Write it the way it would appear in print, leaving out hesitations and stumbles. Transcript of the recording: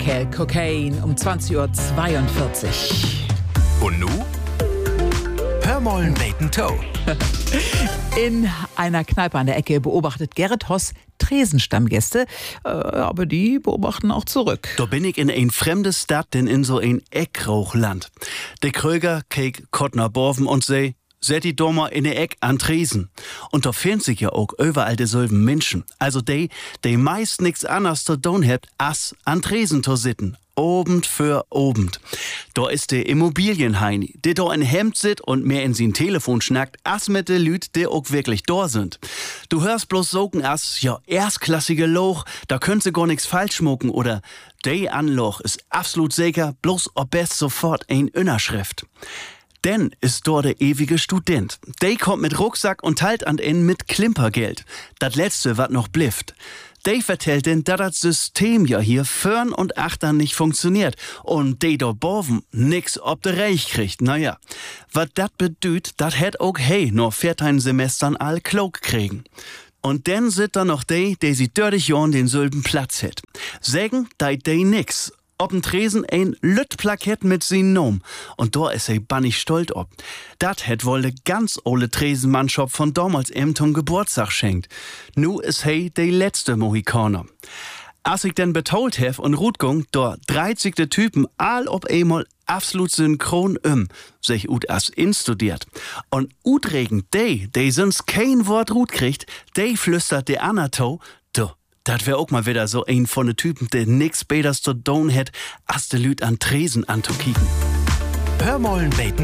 Cal Cocaine um 20:42 Uhr. Und nu? Hör mal Maiden Toe. In einer Kneipe an der Ecke beobachtet Gerrit Hoss Tresenstammgäste, aber die beobachten auch zurück. Da bin ich in ein fremdes Stadt, denn in so ein Eckrauchland. Der Kröger keek Kottner Borven und sei, set die Dommer in der Eck an Tresen. Und da finden sich ja auch überall dieselben Menschen. Also die meist nix anderes zu tun habt, als an Tresen zu sitten. Obend für obend. Da ist der Immobilienheini, der da in Hemd sitzt und mehr in sein Telefon schnackt, as mit de Lüt, der auch wirklich da sind. Du hörst bloß sogen as, ja, erstklassige Loch, da könnt sie gar nix falsch schmucken oder de Anloch ist absolut sicher, bloß ob best sofort ein Innerschrift. Denn ist dort der ewige Student. Der kommt mit Rucksack und teilt an ihn mit Klimpergeld. Das letzte, wat noch blifft. Der vertellt denn, dass das System ja hier vorn und achtern nicht funktioniert. Und der da boven nix ob de Reich kriegt. Naja, wat dat bedüht, dat hätt auch hey nur 14 Semestern all klug kriegen. Und dann sit da noch der sie 30 Jahren den selben Platz hätt. Sägen, deit de nix. Ob'n Tresen ein Lüttplakett mit sin Nom. Und da is bannig stolz ob. Dat hätt wohl de ganz ole Tresenmannschaft von damals ihm zum Geburtstag schenkt. Nu is de letzte Mohikaner. Als ich denn betolt hef und Rutgung, da 30 Typen all ob einmal absolut synchron sich ut as instudiert. Und utregen de sonst kein Wort Rut kriegt, de flüstert de Anato, das wär auch mal wieder so ein von den Typen, der nix Beters zu tun hätt, als de Lüt an Tresen anzukicken. Hör mal Maiden